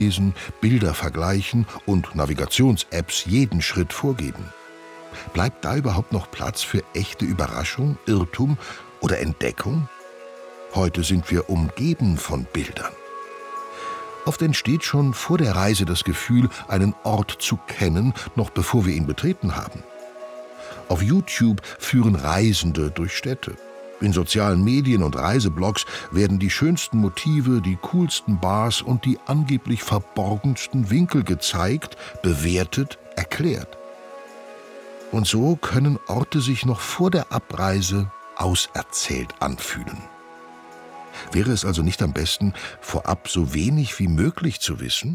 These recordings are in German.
lesen, Bilder vergleichen und Navigations-Apps jeden Schritt vorgeben. Bleibt da überhaupt noch Platz für echte Überraschung, Irrtum oder Entdeckung? Heute sind wir umgeben von Bildern. Oft entsteht schon vor der Reise das Gefühl, einen Ort zu kennen, noch bevor wir ihn betreten haben. Auf YouTube führen Reisende durch Städte. In sozialen Medien und Reiseblogs werden die schönsten Motive, die coolsten Bars und die angeblich verborgensten Winkel gezeigt, bewertet, erklärt. Und so können Orte sich noch vor der Abreise auserzählt anfühlen. Wäre es also nicht am besten, vorab so wenig wie möglich zu wissen?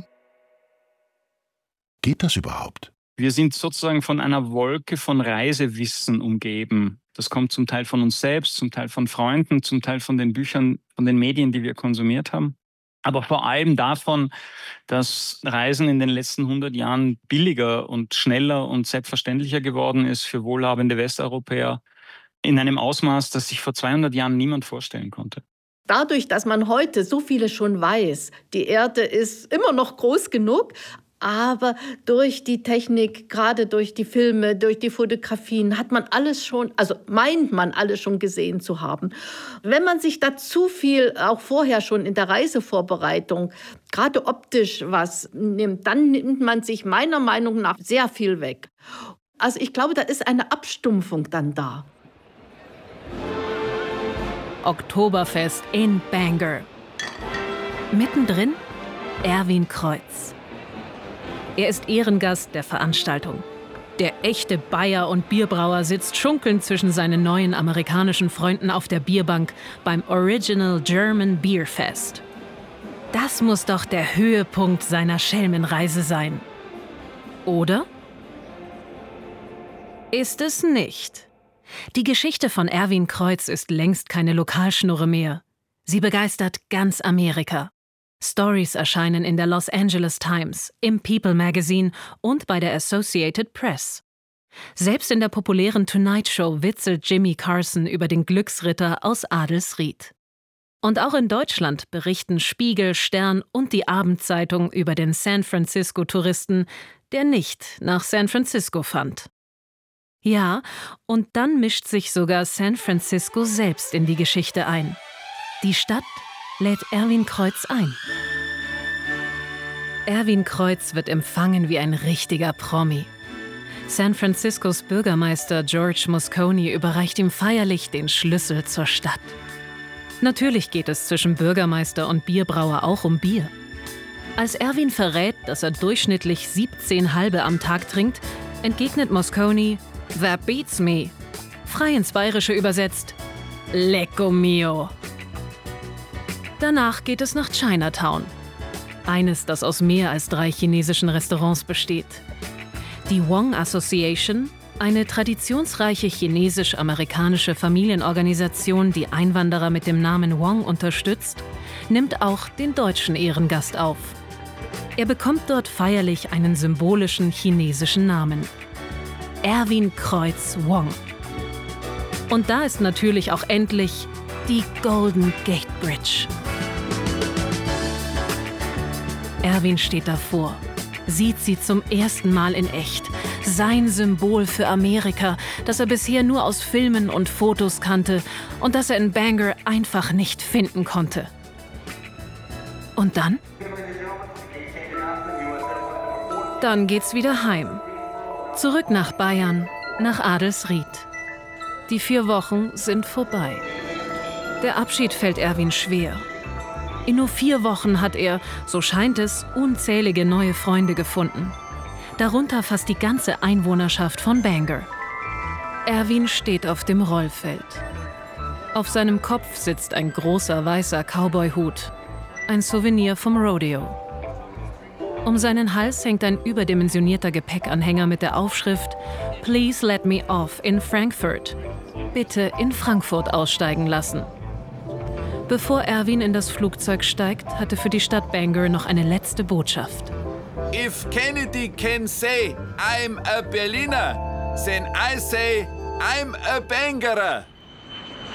Geht das überhaupt? Wir sind sozusagen von einer Wolke von Reisewissen umgeben. Das kommt zum Teil von uns selbst, zum Teil von Freunden, zum Teil von den Büchern, von den Medien, die wir konsumiert haben. Aber vor allem davon, dass Reisen in den letzten 100 Jahren billiger und schneller und selbstverständlicher geworden ist für wohlhabende Westeuropäer in einem Ausmaß, das sich vor 200 Jahren niemand vorstellen konnte. Dadurch, dass man heute so viele schon weiß, die Erde ist immer noch groß genug, aber durch die Technik, gerade durch die Filme, durch die Fotografien, hat man alles schon, also meint man alles schon gesehen zu haben. Wenn man sich da zu viel, auch vorher schon in der Reisevorbereitung, gerade optisch was nimmt, dann nimmt man sich meiner Meinung nach sehr viel weg. Also ich glaube, da ist eine Abstumpfung dann da. Oktoberfest in Bangor. Mittendrin Erwin Kreuz. Er ist Ehrengast der Veranstaltung. Der echte Bayer und Bierbrauer sitzt schunkelnd zwischen seinen neuen amerikanischen Freunden auf der Bierbank beim Original German Beer Fest. Das muss doch der Höhepunkt seiner Schelmenreise sein. Oder? Ist es nicht. Die Geschichte von Erwin Kreuz ist längst keine Lokalschnurre mehr. Sie begeistert ganz Amerika. Stories erscheinen in der Los Angeles Times, im People Magazine und bei der Associated Press. Selbst in der populären Tonight Show witzelt Jimmy Carson über den Glücksritter aus Adelsried. Und auch in Deutschland berichten Spiegel, Stern und die Abendzeitung über den San Francisco-Touristen, der nicht nach San Francisco fand. Ja, und dann mischt sich sogar San Francisco selbst in die Geschichte ein. Die Stadt lädt Erwin Kreuz ein. Erwin Kreuz wird empfangen wie ein richtiger Promi. San Franciscos Bürgermeister George Moscone überreicht ihm feierlich den Schlüssel zur Stadt. Natürlich geht es zwischen Bürgermeister und Bierbrauer auch um Bier. Als Erwin verrät, dass er durchschnittlich 17 halbe am Tag trinkt, entgegnet Moscone: "That beats me." Frei ins Bayerische übersetzt: "Lecco mio." Danach geht es nach Chinatown. Eines, das aus mehr als 3 chinesischen Restaurants besteht. Die Wong Association, eine traditionsreiche chinesisch-amerikanische Familienorganisation, die Einwanderer mit dem Namen Wong unterstützt, nimmt auch den deutschen Ehrengast auf. Er bekommt dort feierlich einen symbolischen chinesischen Namen: Erwin Kreuz Wong. Und da ist natürlich auch endlich die Golden Gate Bridge. Erwin steht davor, sieht sie zum ersten Mal in echt. Sein Symbol für Amerika, das er bisher nur aus Filmen und Fotos kannte und das er in Bangor einfach nicht finden konnte. Und dann? Dann geht's wieder heim. Zurück nach Bayern, nach Adelsried. Die 4 Wochen sind vorbei. Der Abschied fällt Erwin schwer. In nur 4 Wochen hat er, so scheint es, unzählige neue Freunde gefunden. Darunter fast die ganze Einwohnerschaft von Bangor. Erwin steht auf dem Rollfeld. Auf seinem Kopf sitzt ein großer weißer Cowboy-Hut, ein Souvenir vom Rodeo. Um seinen Hals hängt ein überdimensionierter Gepäckanhänger mit der Aufschrift "Please let me off in Frankfurt." Bitte in Frankfurt aussteigen lassen. Bevor Erwin in das Flugzeug steigt, hatte für die Stadt Bangor noch eine letzte Botschaft. If Kennedy can say, I'm a Berliner, then I say, I'm a Bangorer.